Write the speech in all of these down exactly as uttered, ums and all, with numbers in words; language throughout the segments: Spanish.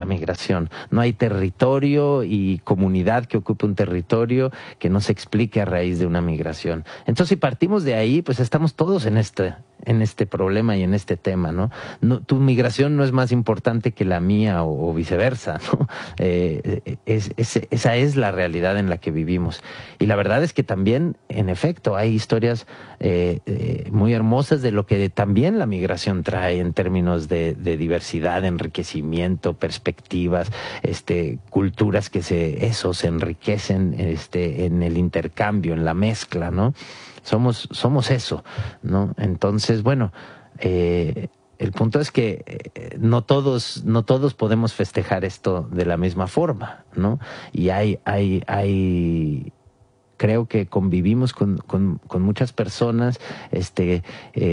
migración. No hay territorio y comunidad que ocupe un territorio que no se explique a raíz de una migración. Entonces, si partimos de ahí, pues estamos todos en este, en este problema y en este tema, ¿no? No, tu migración no es más importante que la mía o, o viceversa, ¿no? Eh, es, es, esa es la realidad en la que vivimos. Y la verdad es que también, en efecto, hay historias eh, eh, muy hermosas de lo que también la migración trae en términos de, de diversidad, enriquecimiento, perspectivas, este, culturas que se, eso, se enriquecen este, en el intercambio, en la mezcla, ¿no? Somos, somos eso, ¿no? Entonces, bueno, eh, el punto es que eh, no todos, no todos podemos festejar esto de la misma forma, ¿no? Y hay, hay, hay, creo que convivimos con, con, con muchas personas, este,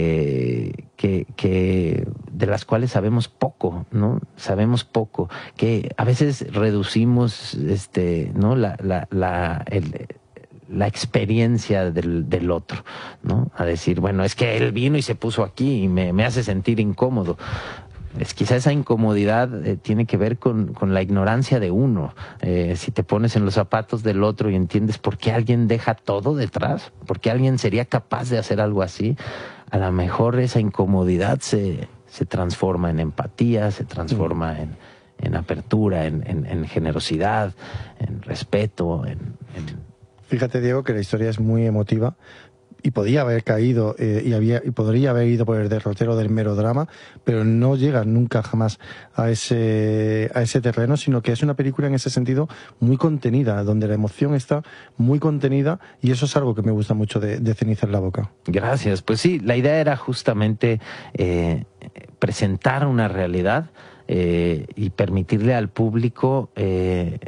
eh, que, que, de las cuales sabemos poco, ¿no? Sabemos poco, que a veces reducimos, este, ¿no? La, la, la, el, la experiencia del, del otro, ¿no? A decir, bueno, es que él vino y se puso aquí y me, me hace sentir incómodo. Es quizá esa incomodidad eh, tiene que ver con, con la ignorancia de uno. Eh, si te pones en los zapatos del otro y entiendes por qué alguien deja todo detrás, por qué alguien sería capaz de hacer algo así, a lo mejor esa incomodidad se, se transforma en empatía, se transforma mm. en, en apertura, en, en, en generosidad, en respeto, en... en Fíjate, Diego, que la historia es muy emotiva y podía haber caído eh, y, había, y podría haber ido por el derrotero del melodrama, pero no llega nunca jamás a ese, a ese terreno, sino que es una película en ese sentido muy contenida, donde la emoción está muy contenida, y eso es algo que me gusta mucho de, de Ceniza en la boca. Gracias. Pues sí, la idea era justamente eh, presentar una realidad eh, y permitirle al público eh,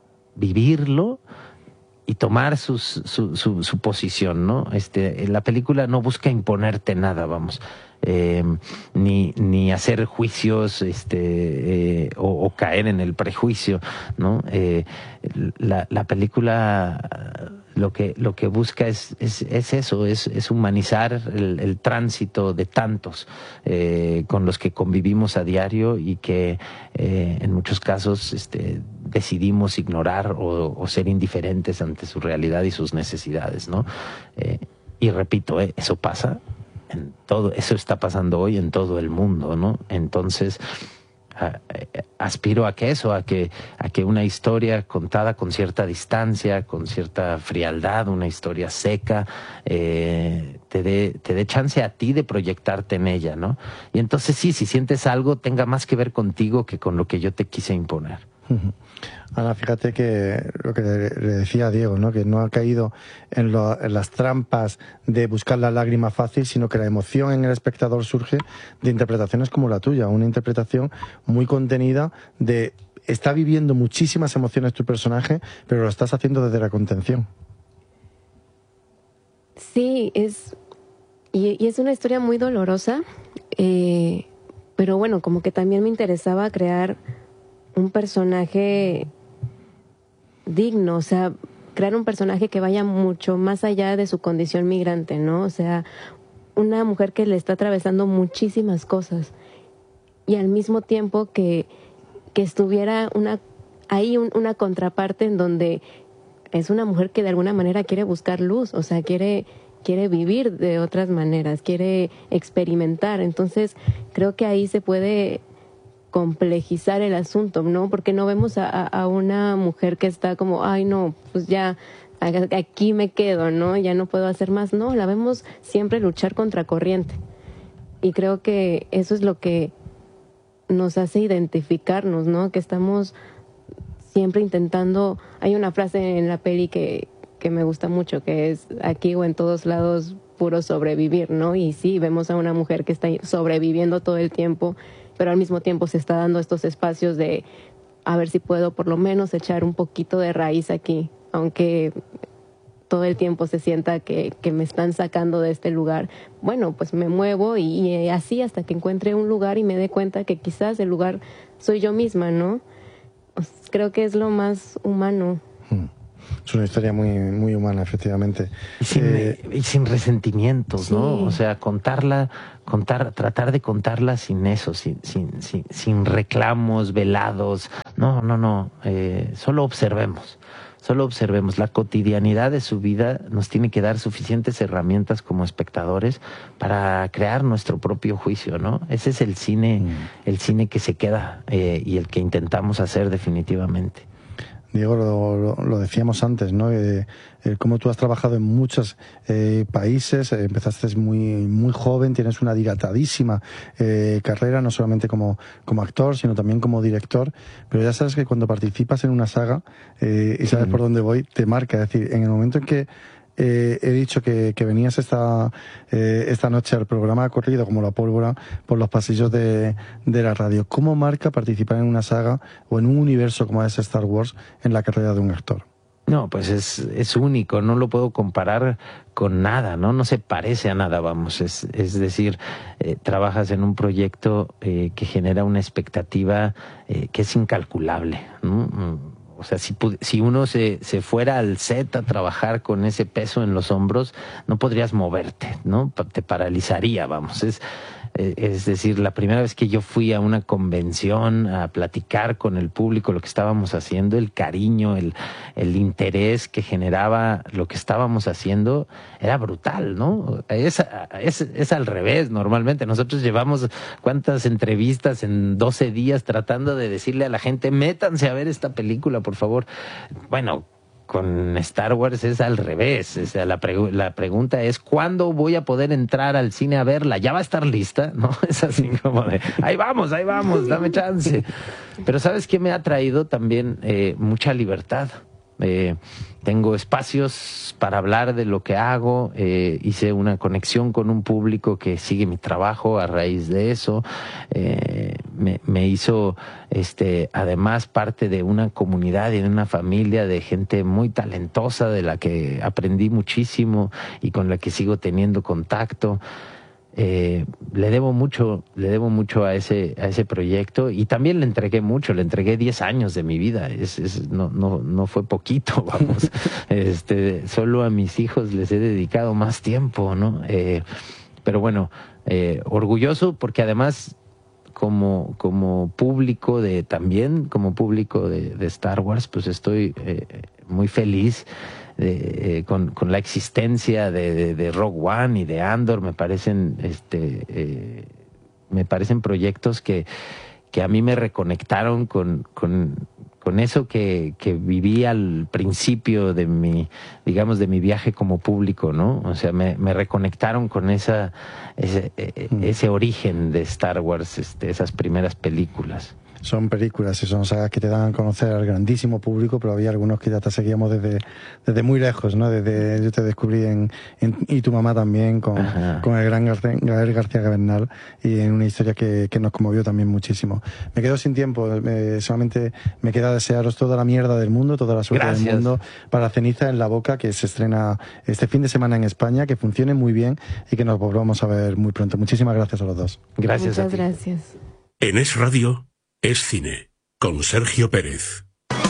vivirlo y tomar sus, su, su, su posición, ¿no? Este, la película no busca imponerte nada, vamos, eh, ni, ni hacer juicios, este, eh, o, o caer en el prejuicio, ¿no? Eh, la, la película lo que, lo que busca es, es, es eso, es, es humanizar el, el tránsito de tantos eh, con los que convivimos a diario y que eh, en muchos casos este, decidimos ignorar o, o ser indiferentes ante su realidad y sus necesidades, ¿no? Eh, y repito, eh, eso pasa en todo, eso está pasando hoy en todo el mundo, ¿no? Entonces, aspiro a que eso, a que, a que una historia contada con cierta distancia, con cierta frialdad, una historia seca, eh, te dé te dé chance a ti de proyectarte en ella, ¿no? Y entonces sí, si sientes algo, tenga más que ver contigo que con lo que yo te quise imponer. Uh-huh. Ana, fíjate que lo que le, le decía a Diego, ¿no? Que no ha caído en, lo, en las trampas de buscar la lágrima fácil, sino que la emoción en el espectador surge de interpretaciones como la tuya, una interpretación muy contenida de está viviendo muchísimas emociones tu personaje, pero lo estás haciendo desde la contención. Sí, es y, y es una historia muy dolorosa, eh, pero bueno, como que también me interesaba crear un personaje digno, o sea, crear un personaje que vaya mucho más allá de su condición migrante, ¿no? O sea, una mujer que le está atravesando muchísimas cosas y al mismo tiempo que, que estuviera una ahí un, una contraparte en donde es una mujer que de alguna manera quiere buscar luz, o sea, quiere quiere vivir de otras maneras, quiere experimentar. Entonces, creo que ahí se puede complejizar el asunto, ¿no? Porque no vemos a, a una mujer que está como, ay, no, pues ya aquí me quedo, ¿no? Ya no puedo hacer más. No, la vemos siempre luchar contra corriente. Y creo que eso es lo que nos hace identificarnos, ¿no? Que estamos siempre intentando... Hay una frase en la peli que, que me gusta mucho, que es aquí o en todos lados puro sobrevivir, ¿no? Y sí, vemos a una mujer que está sobreviviendo todo el tiempo, pero al mismo tiempo se está dando estos espacios de a ver si puedo por lo menos echar un poquito de raíz aquí, aunque todo el tiempo se sienta que, que me están sacando de este lugar. Bueno, pues me muevo y, y así hasta que encuentre un lugar y me dé cuenta que quizás el lugar soy yo misma, ¿no? Pues creo que es lo más humano. Hmm. Es una historia muy, muy humana, efectivamente. Y sin, eh, y sin resentimientos, sí. ¿no? O sea, contarla, contar, tratar de contarla sin eso, sin, sin, sin, sin reclamos velados, no, no, eh, solo observemos. Solo observemos, la cotidianidad de su vida nos tiene que dar suficientes herramientas como espectadores para crear nuestro propio juicio, ¿no? Ese es el cine, mm. el cine que se queda eh, y el que intentamos hacer definitivamente. Diego, lo, lo, lo decíamos antes, ¿no? Eh, eh, como tú has trabajado en muchos eh, países, eh, empezaste muy muy joven, tienes una dilatadísima eh, carrera, no solamente como, como actor, sino también como director, pero ya sabes que cuando participas en una saga eh, y sabes mm. por dónde voy, te marca. Es decir, en el momento en que Eh, he dicho que, que venías esta, eh, esta noche al programa, ha corrido como la pólvora por los pasillos de, de la radio. ¿Cómo marca participar en una saga o en un universo como es Star Wars en la carrera de un actor? No, pues es, es único, no lo puedo comparar con nada, ¿no? No se parece a nada, vamos. Es, es decir, eh, trabajas en un proyecto eh, que genera una expectativa eh, que es incalculable, ¿no? O sea, si, si uno se, se fuera al set a trabajar con ese peso en los hombros, no podrías moverte, ¿no? Te paralizaría, vamos. Es, es decir, la primera vez que yo fui a una convención a platicar con el público lo que estábamos haciendo, el cariño, el, el interés que generaba lo que estábamos haciendo, era brutal, ¿no? Es, es, es al revés, normalmente. Nosotros llevamos cuántas entrevistas en doce días tratando de decirle a la gente, métanse a ver esta película, por favor. Bueno, con Star Wars es al revés. O sea, la, pregu la pregunta es, ¿cuándo voy a poder entrar al cine a verla? ¿Ya va a estar lista? ¿No? Es así como de, ahí vamos, ahí vamos, dame chance. Pero ¿sabes qué me ha traído también? Eh, mucha libertad. Eh, tengo espacios para hablar de lo que hago, eh, hice una conexión con un público que sigue mi trabajo a raíz de eso, eh, me, me hizo este, además parte de una comunidad y de una familia de gente muy talentosa de la que aprendí muchísimo y con la que sigo teniendo contacto. Eh, le debo mucho, le debo mucho a ese, a ese proyecto y también le entregué mucho, le entregué diez años de mi vida, es, es, no, no, no fue poquito, vamos, este, solo a mis hijos les he dedicado más tiempo, ¿no? Eh, pero bueno, eh, orgulloso porque además como, como público de, también como público de, de Star Wars, pues estoy eh, muy feliz De, eh, con, con la existencia de, de, de Rogue One y de Andor. Me parecen este eh, me parecen proyectos que, que a mí me reconectaron con, con, con eso que, que viví al principio de mi, digamos, de mi viaje como público, ¿no? O sea, me, me reconectaron con esa ese, mm. ese origen de Star Wars, este, esas primeras películas. Son películas y son sagas que te dan a conocer al grandísimo público, pero había algunos que ya te seguíamos desde, desde muy lejos, ¿no? Desde, yo te descubrí en, en y tu mamá también, con, con el gran Gael García Bernal, y en una historia que, que nos conmovió también muchísimo. Me quedo sin tiempo, me, solamente me queda desearos toda la mierda del mundo, toda la suerte Gracias. del mundo para Ceniza en la Boca, que se estrena este fin de semana en España, que funcione muy bien y que nos volvamos a ver muy pronto. Muchísimas gracias a los dos. Gracias. Muchas a ti. gracias. En Es Radio, Es Cine, con Sergio Pérez.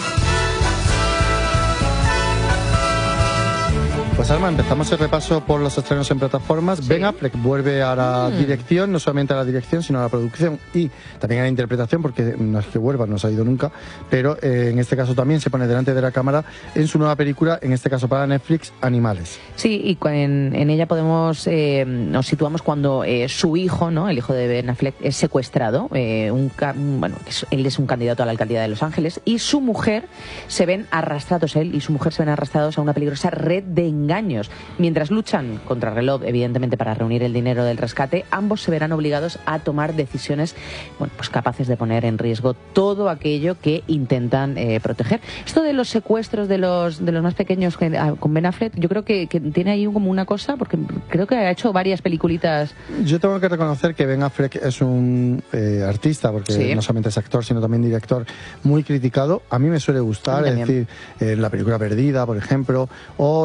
Pues Alma, empezamos el repaso por los estrenos en plataformas. Sí. Ben Affleck vuelve a la mm. dirección, no solamente a la dirección, sino a la producción y también a la interpretación, porque no es que vuelva, no se ha ido nunca, pero eh, en este caso también se pone delante de la cámara en su nueva película, en este caso para Netflix, Animales. Sí, y en, en ella podemos, eh, nos situamos cuando eh, su hijo, ¿no? El hijo de Ben Affleck, es secuestrado, eh, un, bueno, él es un candidato a la alcaldía de Los Ángeles, y su mujer se ven arrastrados, él y su mujer se ven arrastrados a una peligrosa red de engaños. Mientras luchan contra el reloj, evidentemente, para reunir el dinero del rescate, ambos se verán obligados a tomar decisiones, bueno, pues capaces de poner en riesgo todo aquello que intentan eh, proteger. Esto de los secuestros de los de los más pequeños que, con Ben Affleck, yo creo que, que tiene ahí como una cosa, porque creo que ha hecho varias peliculitas. Yo tengo que reconocer que Ben Affleck es un eh, artista, porque sí. no solamente es actor, sino también director, muy criticado. A mí me suele gustar, es decir, eh, la película Perdida, por ejemplo, o las películas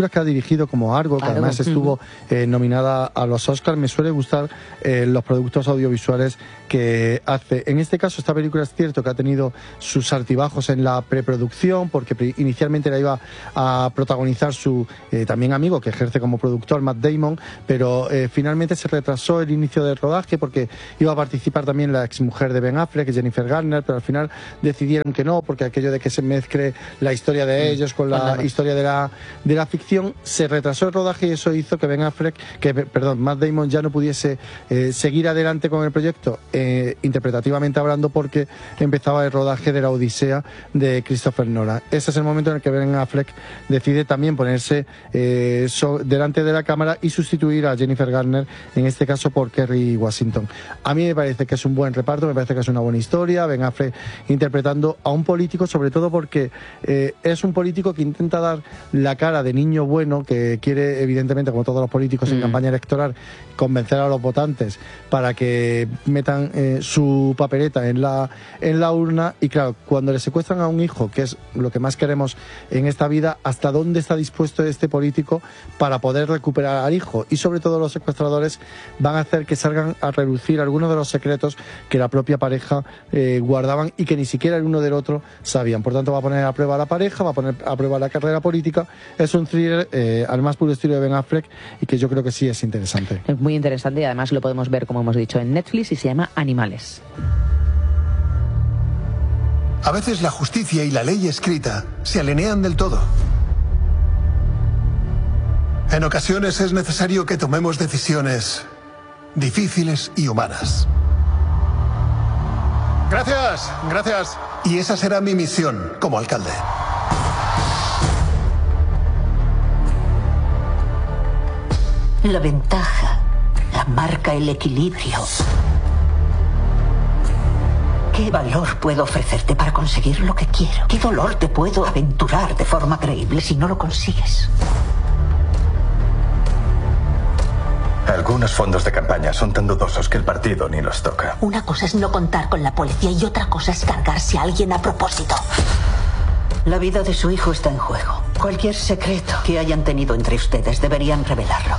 películas que ha dirigido como Argo, que Argo. además estuvo eh, nominada a los Oscars, me suele gustar eh, los productos audiovisuales que hace. En este caso, esta película es cierto que ha tenido sus altibajos en la preproducción, porque pre inicialmente la iba a protagonizar su eh, también amigo, que ejerce como productor, Matt Damon, pero eh, finalmente se retrasó el inicio del rodaje porque iba a participar también la exmujer de Ben Affleck, Jennifer Garner, pero al final decidieron que no, porque aquello de que se mezcle la historia de ellos con la historia de la, de la ficción, se retrasó el rodaje y eso hizo que Ben Affleck, que perdón, Matt Damon ya no pudiese eh, seguir adelante con el proyecto, eh, interpretativamente hablando, porque empezaba el rodaje de la Odisea de Christopher Nolan. Ese es el momento en el que Ben Affleck decide también ponerse eh, so, delante de la cámara y sustituir a Jennifer Garner, en este caso por Kerry Washington. A mí me parece que es un buen reparto, me parece que es una buena historia, Ben Affleck interpretando a un político, sobre todo porque eh, es un político que intenta dar la cara de niño bueno, que quiere, evidentemente, como todos los políticos en mm. campaña electoral, convencer a los votantes para que metan eh, su papeleta en la, en la urna. Y claro, cuando le secuestran a un hijo, que es lo que más queremos en esta vida, ¿hasta dónde está dispuesto este político para poder recuperar al hijo? Y sobre todo los secuestradores van a hacer que salgan a relucir algunos de los secretos que la propia pareja eh, guardaban y que ni siquiera el uno del otro sabían. Por tanto, va a poner a prueba a la pareja, va a poner a prueba la carrera política. Es un thriller eh, al más puro estilo de Ben Affleck y que yo creo que sí es interesante. Es muy interesante y además lo podemos ver, como hemos dicho, en Netflix y se llama Animales. A veces la justicia y la ley escrita se alinean del todo. En ocasiones es necesario que tomemos decisiones difíciles y humanas. Gracias, gracias. Y esa será mi misión como alcalde. La ventaja, la marca el equilibrio. ¿Qué valor puedo ofrecerte para conseguir lo que quiero? ¿Qué dolor te puedo aventurar de forma creíble si no lo consigues? Algunos fondos de campaña son tan dudosos que el partido ni los toca. Una cosa es no contar con la policía y otra cosa es cargarse a alguien a propósito. La vida de su hijo está en juego. Cualquier secreto que hayan tenido entre ustedes deberían revelarlo.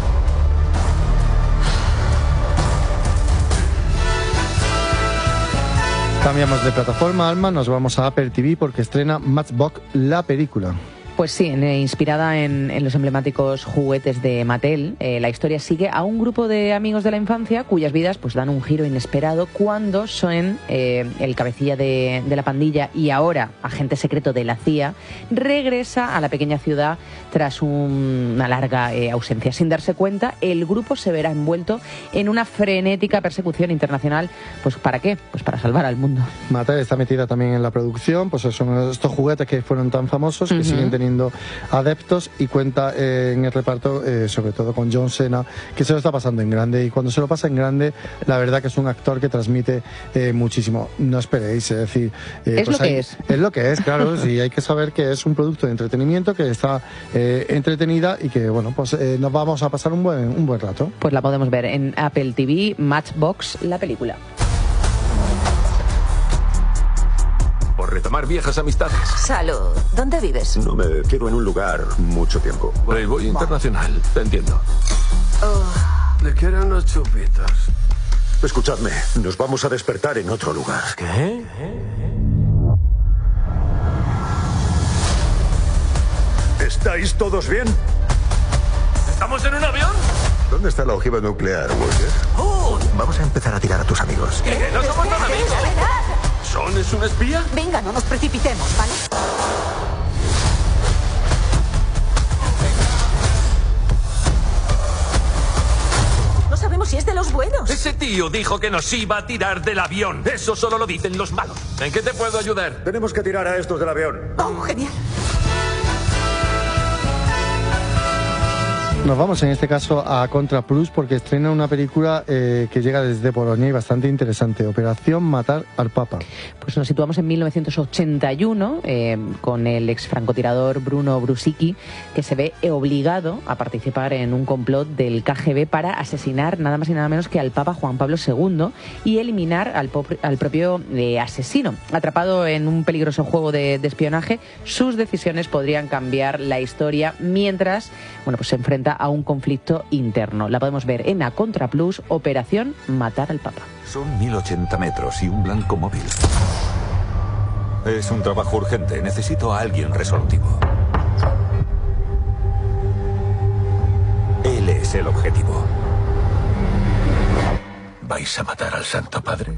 Cambiamos de plataforma, Alma, nos vamos a Apple T V porque estrena Matchbox, la película. Pues sí, inspirada en, en los emblemáticos juguetes de Mattel, eh, la historia sigue a un grupo de amigos de la infancia cuyas vidas pues dan un giro inesperado cuando Sean, eh, el cabecilla de, de la pandilla y ahora agente secreto de la C I A, regresa a la pequeña ciudad tras un, una larga eh, ausencia. Sin darse cuenta, el grupo se verá envuelto en una frenética persecución internacional. ¿Pues para qué? Pues para salvar al mundo. Mattel está metida también en la producción, pues son estos juguetes que fueron tan famosos que uh-huh. siguen teniendo adeptos y cuenta eh, en el reparto eh, sobre todo con John Cena, que se lo está pasando en grande, y cuando se lo pasa en grande la verdad que es un actor que transmite eh, muchísimo. No esperéis, es decir, eh, es pues lo hay, que es es lo que es, claro. Sí, hay que saber que es un producto de entretenimiento, que está eh, entretenida y que bueno, pues eh, nos vamos a pasar un buen, un buen rato. Pues la podemos ver en Apple T V, Matchbox, la película. Por retomar viejas amistades. Salud. ¿Dónde vives? No me quedo en un lugar mucho tiempo. Playboy internacional, te entiendo. Oh, le quiero unos chupitos. Escuchadme, nos vamos a despertar en otro lugar. ¿Qué? ¿Estáis todos bien? ¿Estamos en un avión? ¿Dónde está la ojiva nuclear, Walker? Oh. Vamos a empezar a tirar a tus amigos. ¿Qué? ¿No somos tan amigos? ¿Son es un espía? Venga, no nos precipitemos, ¿vale? No sabemos si es de los buenos. Ese tío dijo que nos iba a tirar del avión. Eso solo lo dicen los malos. ¿En qué te puedo ayudar? Tenemos que tirar a estos del avión. Oh, genial. Nos vamos en este caso a Contra Plus porque estrena una película eh, que llega desde Polonia y bastante interesante, Operación Matar al Papa. Pues nos situamos en mil novecientos ochenta y uno eh, con el ex francotirador Bruno Brusicki, que se ve obligado a participar en un complot del K G B para asesinar nada más y nada menos que al Papa Juan Pablo segundo y eliminar al, al propio eh, asesino. Atrapado en un peligroso juego de, de espionaje, sus decisiones podrían cambiar la historia mientras bueno, pues se enfrenta a un conflicto interno. La podemos ver en A Contra Plus, Operación Matar al Papa. Son mil ochenta metros y un blanco móvil. Es un trabajo urgente. Necesito a alguien resolutivo. Él es el objetivo. ¿Vais a matar al Santo Padre?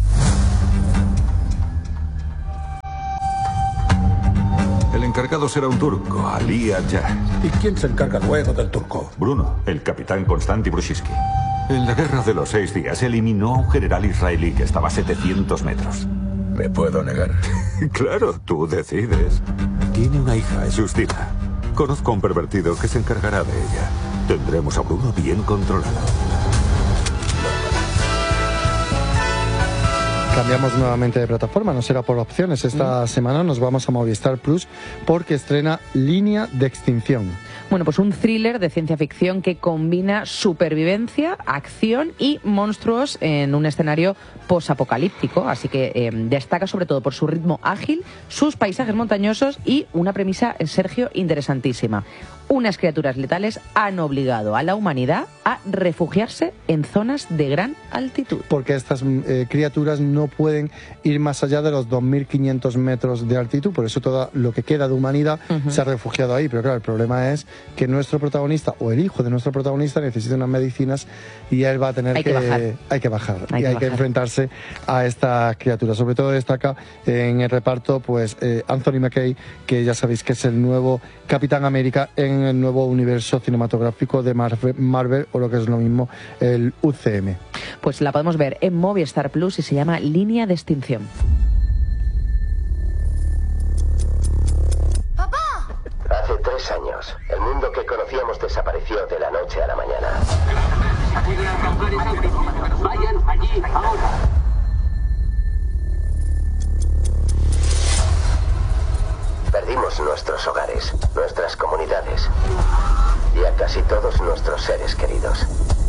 El encargado será un turco, Ali Adjah. ¿Y quién se encarga luego del turco? Bruno, el capitán Konstanty Brusicki. En la guerra de los seis días eliminó a un general israelí que estaba a setecientos metros. ¿Me puedo negar? Claro, tú decides. Tiene una hija, Justina. Conozco a un pervertido que se encargará de ella. Tendremos a Bruno bien controlado. Cambiamos nuevamente de plataforma, no será por opciones. Esta mm. semana nos vamos a Movistar Plus porque estrena Línea de Extinción. Bueno, pues un thriller de ciencia ficción que combina supervivencia, acción y monstruos en un escenario posapocalíptico. Así que eh, destaca sobre todo por su ritmo ágil, sus paisajes montañosos y una premisa, Sergio, interesantísima. Unas criaturas letales han obligado a la humanidad a refugiarse en zonas de gran altitud. Porque estas eh, criaturas no pueden ir más allá de los dos mil quinientos metros de altitud, por eso todo lo que queda de humanidad uh-huh. se ha refugiado ahí. Pero claro, el problema es que nuestro protagonista, o el hijo de nuestro protagonista, necesita unas medicinas y él va a tener hay que, que bajar. Hay que bajar. Hay y que hay bajar. que enfrentarse a esta criatura. Sobre todo destaca en el reparto pues eh, Anthony Mackie, que ya sabéis que es el nuevo Capitán América en el nuevo universo cinematográfico de Marvel, Marvel o lo que es lo mismo, el U C M. Pues la podemos ver en Movistar Plus y se llama Línea de Extinción. ¡Papá! Hace tres años, el mundo que conocíamos desapareció de la noche a la mañana. Vayan allí ahora. Perdimos nuestros hogares, nuestras comunidades y a casi todos nuestros seres queridos.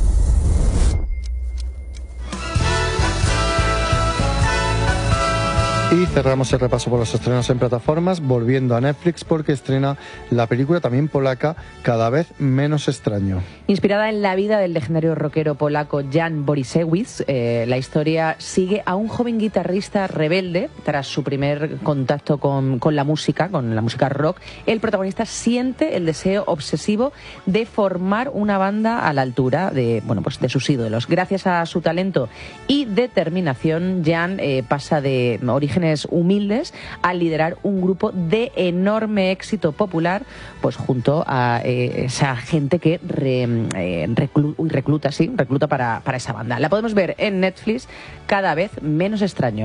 Y cerramos el repaso por los estrenos en plataformas, volviendo a Netflix porque estrena la película también polaca Cada vez menos extraño. Inspirada en la vida del legendario rockero polaco Jan Borisiewicz, eh, la historia sigue a un joven guitarrista rebelde. Tras su primer contacto con, con la música, con la música rock, el protagonista siente el deseo obsesivo de formar una banda a la altura de, bueno, pues de sus ídolos. Gracias a su talento y determinación, Jan eh, pasa de origen humildes a liderar un grupo de enorme éxito popular, pues junto a eh, esa gente que re, eh, reclu, recluta, sí, recluta para, para esa banda. La podemos ver en Netflix, Cada vez menos extraño.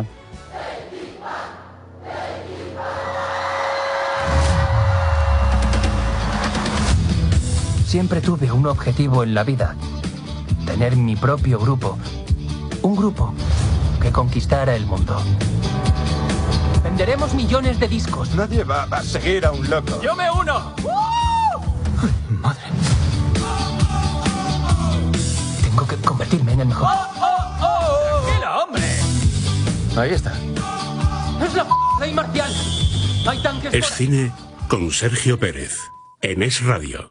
Siempre tuve un objetivo en la vida: tener mi propio grupo, un grupo que conquistara el mundo. Venderemos millones de discos. Nadie va a seguir a un loco. ¡Yo me uno! Ay, madre. Tengo que convertirme en el mejor. ¡Oh, oh, oh! ¡Tranquilo, hombre! Ahí está. ¡Es la ley marcial! ¡Hay tanques! Es cine con Sergio Pérez, en Es Radio.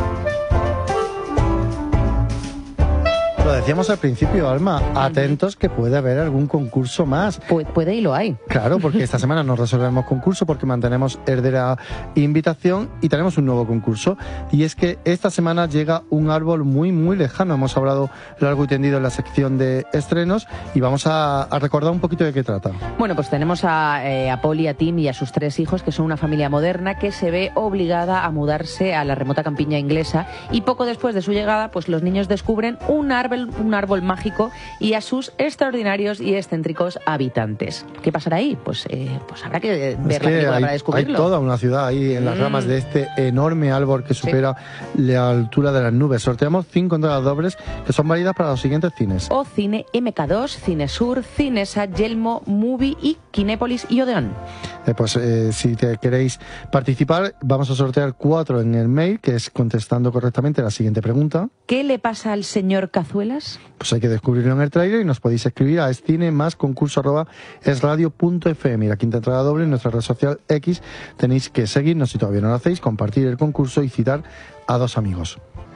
Lo decíamos al principio, Alma, atentos que puede haber algún concurso más. Puede, puede y lo hay. Claro, porque esta semana no resolvemos concurso porque mantenemos el de la invitación y tenemos un nuevo concurso. Y es que esta semana llega un árbol muy, muy lejano. Hemos hablado largo y tendido en la sección de estrenos y vamos a, a recordar un poquito de qué trata. Bueno, pues tenemos a, eh, a Polly, a Tim y a sus tres hijos, que son una familia moderna que se ve obligada a mudarse a la remota campiña inglesa, y poco después de su llegada, pues los niños descubren un árbol árbol, un árbol mágico y a sus extraordinarios y excéntricos habitantes. ¿Qué pasará ahí? Pues, eh, pues habrá que Es ver la que película hay, para descubrirlo. hay toda una ciudad ahí en las Mm. ramas de este enorme árbol que supera la altura de las nubes. Sorteamos cinco entradas dobles que son válidas para los siguientes cines. O Cine M K dos, Cinesur, Cinesa, Yelmo, Movie y Kinépolis y Odeón. Eh, pues eh, si te queréis participar, vamos a sortear cuatro en el mail, que es contestando correctamente la siguiente pregunta. ¿Qué le pasa al señor Cazuelas? Pues hay que descubrirlo en el trailer y nos podéis escribir a escine más concurso arroba esradio punto f m. Y la quinta entrada doble en nuestra red social X. Tenéis que seguirnos si todavía no lo hacéis, compartir el concurso y citar a dos amigos.